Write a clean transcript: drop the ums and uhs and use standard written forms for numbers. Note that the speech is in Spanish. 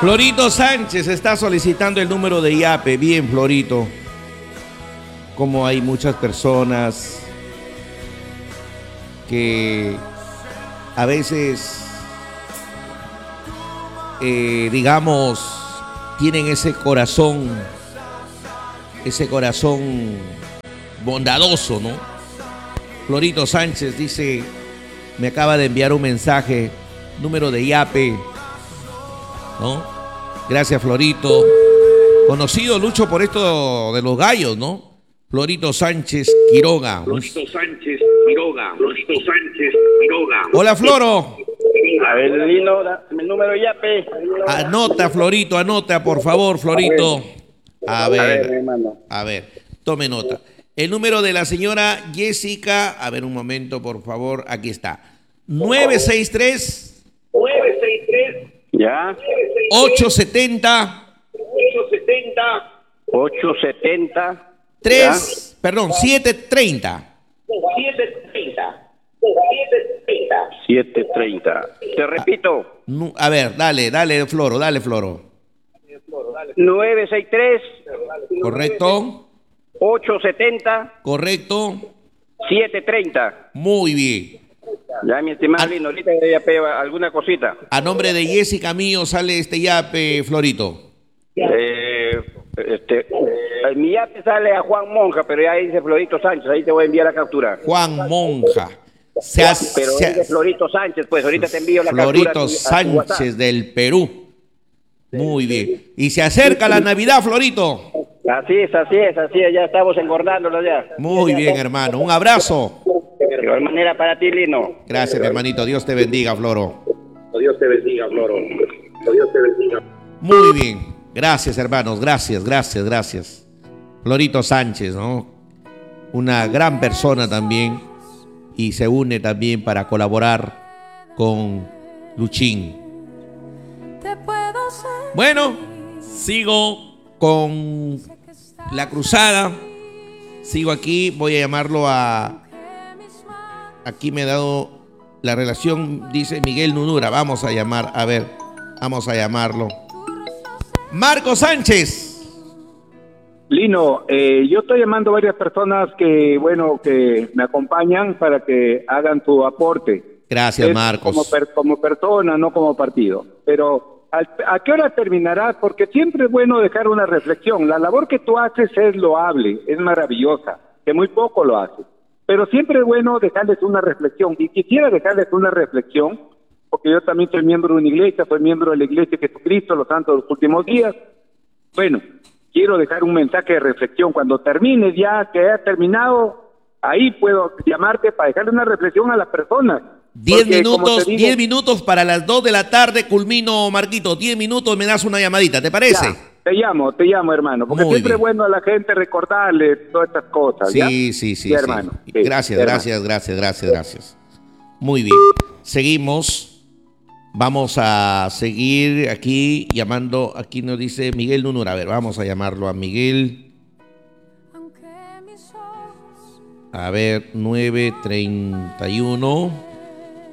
Florito Sánchez está solicitando el número de IAPE. Bien, Florito. Como hay muchas personas que a veces, digamos, tienen ese corazón bondadoso, ¿no? Florito Sánchez dice, me acaba de enviar un mensaje, número de IAPE, ¿no? Gracias, Florito. Conocido, Lucho, por esto de los gallos, ¿no? Florito Sánchez Quiroga. Florito Sánchez Quiroga. Florito Sánchez Quiroga. Hola, Floro. A ver, Lino, dame el número IAPE. Anota, Florito, anota, por favor, Florito. A ver, hermano. a ver, tome nota. El número de la señora Jessica, a ver un momento, por favor, aquí está. 963 ¿Ya? 870 870. 3, perdón, 730. 730. Te repito. A ver, dale, Floro. 963. ¿Correcto? 870. ¿Correcto? 730. Muy bien. Ya, mi estimado Lino, ahorita ya pega alguna cosita. A nombre de Jessica mío sale este yape, Florito. Mi yape sale a Juan Monja, pero ya dice Florito Sánchez, ahí te voy a enviar la captura. Juan Monja. Pero es de Florito Sánchez, pues ahorita te envío la captura. Florito Sánchez del Perú. Muy bien. Y se acerca la Navidad, Florito. Así es, ya estamos engordándolo ya. Muy bien, hermano. Un abrazo. De igual manera para ti, Lino. Gracias, mi hermanito. Dios te bendiga, Floro. Dios te bendiga, Floro. Dios te bendiga. Muy bien. Gracias, hermanos. Gracias. Florito Sánchez, ¿no? Una gran persona también. Y se une también para colaborar con Luchín. Bueno, sigo con la cruzada. Sigo aquí. Voy a llamarlo a... Aquí me ha dado la relación, dice Miguel Nunura. Vamos a llamarlo. Marco Sánchez. Lino, yo estoy llamando a varias personas que me acompañan para que hagan su aporte. Gracias, Marcos. Como persona, no como partido. Pero, ¿a qué hora terminará? Porque siempre es bueno dejar una reflexión. La labor que tú haces es loable, es maravillosa, que muy poco lo haces. Pero siempre es bueno dejarles una reflexión. Y quisiera dejarles una reflexión, porque yo también soy miembro de una iglesia, soy miembro de la Iglesia de Jesucristo, los Santos de los Últimos Días. Bueno, quiero dejar un mensaje de reflexión. Cuando termines ya, que hayas terminado, ahí puedo llamarte para dejarle una reflexión a las personas. 10 minutos para las 2 de la tarde, culmino, Marquito. 10 minutos, me das una llamadita, ¿te parece? Ya, te llamo, hermano, porque siempre es bueno a la gente recordarle todas estas cosas. Sí, hermano. Sí. Gracias. Muy bien. Seguimos. Vamos a seguir aquí llamando. Aquí nos dice Miguel Nunura. A ver, vamos a llamarlo a Miguel. A ver, 931.